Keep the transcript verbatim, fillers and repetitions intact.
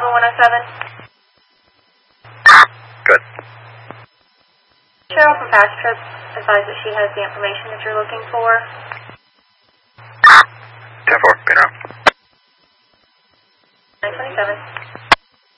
Bravo one oh seven. Good. Cheryl from Fast Trip advised that she has the information that you're looking for. ten four, be now. nine twenty-seven.